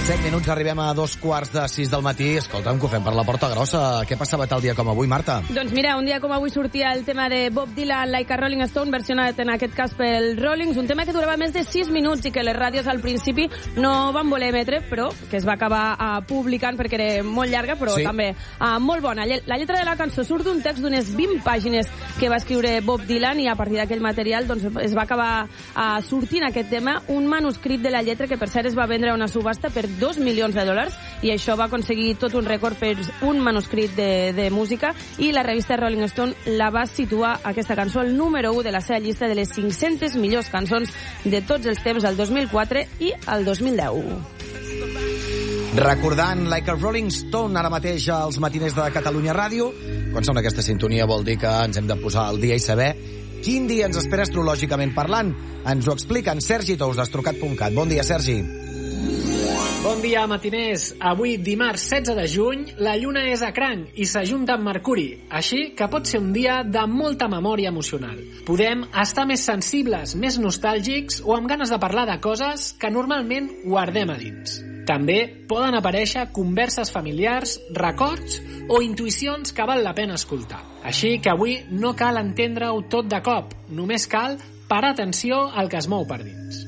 7 minuts, arribem a 5:15 del matí. Escolta'm, que ho fem per la porta grossa. Què passava tal dia com avui, Marta? Doncs mira, un dia com avui sortia el tema de Bob Dylan, Like a Rolling Stone, versionat en aquest cas pel Rollings, un tema que durava més de 6 minuts i que les ràdios al principi no van voler emetre, però que es va acabar publicant perquè era molt llarga, però sí, també molt bona. La lletra de la cançó surt d'un text d'unes 20 pàgines que va escriure Bob Dylan i a partir d'aquell material doncs, es va acabar sortint aquest tema, un manuscrit de la lletra que per cert es va vendre a una subhasta per $2 milions i això va aconseguir tot un rècord per un manuscrit de música i la revista Rolling Stone la va situar aquesta cançó al número 1 de la seva llista de les 500 millors cançons de tots els temps al 2004 i al 2010. Recordant Like a Rolling Stone ara mateix als matiners de Catalunya Ràdio. Quan sona aquesta sintonia vol dir que ens hem de posar al dia i saber quin dia ens espera astrològicament parlant. Ens ho explica en Sergi Tous d'Astrocat.cat. Bon dia, Sergi. Bon dia, matiners. Avui, dimarts 16 de juny, la lluna és a cranc i s'ajunta amb Mercuri, així que pot ser un dia de molta memòria emocional. Podem estar més sensibles, més nostàlgics o amb ganes de parlar de coses que normalment guardem a dins. També poden aparèixer converses familiars, records o intuïcions que val la pena escoltar. Així que avui no cal entendre-ho tot de cop, només cal parar atenció al que es mou per dins.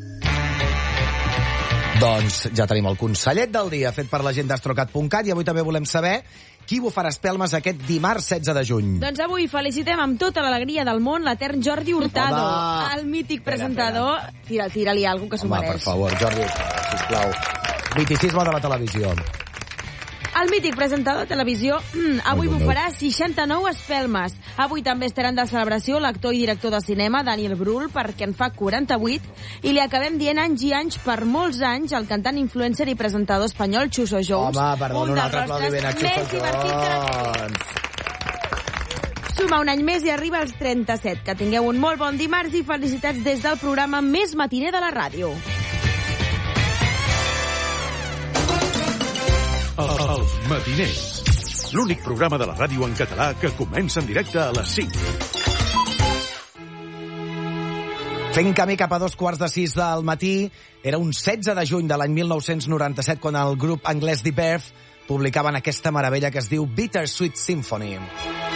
Doncs ja tenim el consellet del dia fet per la gent d'Astrocat.cat i avui també volem saber qui bufarà espelmes aquest dimarts 16 de juny. Doncs avui felicitem amb tota l'alegria del món l'etern Jordi Hurtado, el mític presentador. Tira-li alguna cosa que s'ho mereix. Home, per favor, Jordi Hurtado, sisplau. Miticisme de la televisió. El mític presentador de televisió avui bufarà 69 espelmes. Avui també estaran de celebració l'actor i director de cinema Daniel Brühl, perquè en fa 48, i li acabem dient anys i anys per molts anys el cantant, influencer i presentador espanyol Chuso Jones. Home, perdona, un altre aplaudiment a Chuso Jones. Suma un any més i arriba als 37. Que tingueu un molt bon dimarts i felicitats des del programa més matiner de la ràdio. Els matiners. L'únic programa de la ràdio en català que comença en directe a les 5. Fent camí cap a 5:15 del matí, era un 16 de juny de l'any 1997 quan el grup anglès The Verve publicaven aquesta meravella que es diu Bittersweet Symphony.